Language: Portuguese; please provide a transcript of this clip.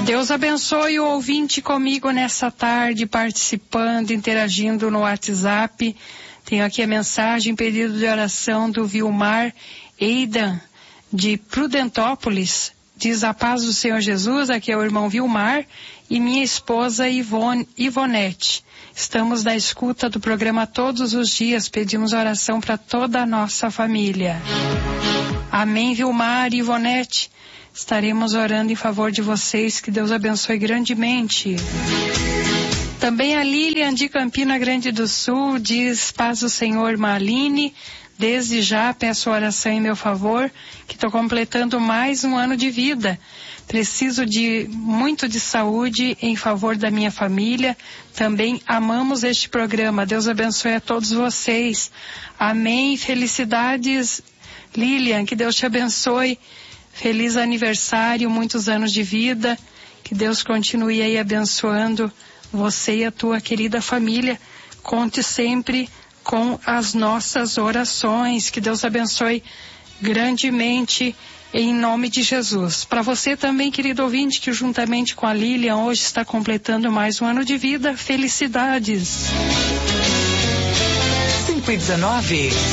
Deus abençoe o ouvinte comigo nessa tarde, participando, interagindo no WhatsApp. Tenho aqui a mensagem, pedido de oração do Vilmar Eidan, de Prudentópolis. Diz: a paz do Senhor Jesus, aqui é o irmão Vilmar e minha esposa Ivonete. Estamos na escuta do programa todos os dias, pedimos oração para toda a nossa família. Amém, Vilmar e Ivonete. Estaremos orando em favor de vocês, que Deus abençoe grandemente. Também a Lilian de Campina Grande do Sul diz: paz do Senhor, irmã Aline. Desde já peço oração em meu favor, que estou completando mais um ano de vida. Preciso muito de saúde em favor da minha família. Também amamos este programa. Deus abençoe a todos vocês. Amém. Felicidades, Lilian. Que Deus te abençoe. Feliz aniversário, muitos anos de vida. Que Deus continue aí abençoando você e a tua querida família. Conte sempre com as nossas orações. Que Deus abençoe grandemente em nome de Jesus. Para você também, querido ouvinte, que juntamente com a Lilian hoje está completando mais um ano de vida, felicidades. 5:19